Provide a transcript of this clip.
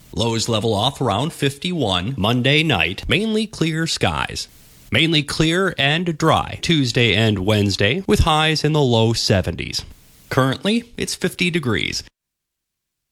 Lows level off around 51 Monday night, mainly clear skies. Mainly clear and dry Tuesday and Wednesday with highs in the low 70s. Currently, it's 50 degrees.